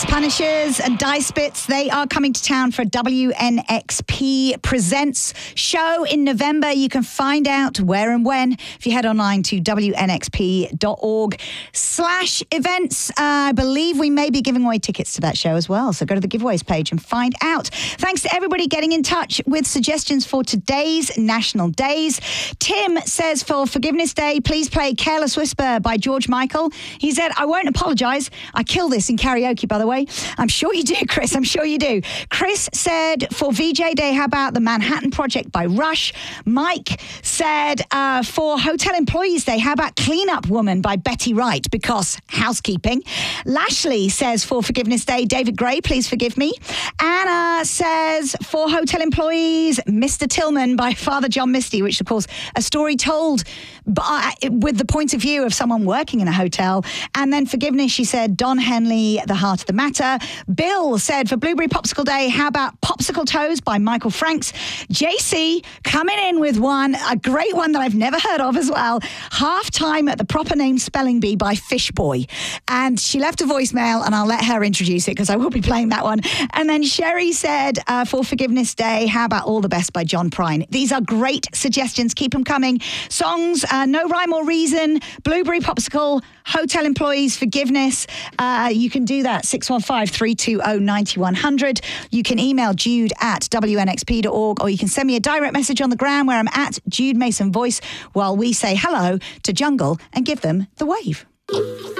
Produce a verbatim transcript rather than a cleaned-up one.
Dance Punishers and Die Spits, they are coming to town for W N X P Presents show in November. You can find out where and when if you head online to W N X P dot org slash events. Uh, I believe we may be giving away tickets to that show as well, so go to the giveaways page and find out. Thanks to everybody getting in touch with suggestions for today's national days. Tim says for Forgiveness Day, please play Careless Whisper by George Michael. He said, I won't apologise. I kill this in karaoke, by the way. I'm sure you do, Chris. I'm sure you do. Chris said for V J Day, how about the Manhattan Project by Rush? Mike said uh, for Hotel Employees Day, how about Clean Up Woman by Betty Wright, because housekeeping. Lashley says for Forgiveness Day, David Gray, Please Forgive Me. Anna says for Hotel Employees, Mister Tillman by Father John Misty, which, of course, a story told by, with the point of view of someone working in a hotel. And then Forgiveness, she said, Don Henley, The Heart of the Matter. Bill said for Blueberry Popsicle Day, how about Popsicle Toes by Michael Franks? J C coming in with one, a great one that I've never heard of as well. Halftime at the Proper Name Spelling Bee by Fishboy. And she left a voicemail, and I'll let her introduce it because I will be playing that one. And then Sherry said uh, for Forgiveness Day, how about All the Best by John Prine? These are great suggestions. Keep them coming. Songs, uh, No Rhyme or Reason, Blueberry Popsicle, Hotel Employees, Forgiveness. Uh, you can do that, six one five, three two zero, nine one zero zero. You can email Jude at W N X P dot org, or you can send me a direct message on the gram where I'm at Jude Mason Voice while we say hello to Jungle and give them the wave.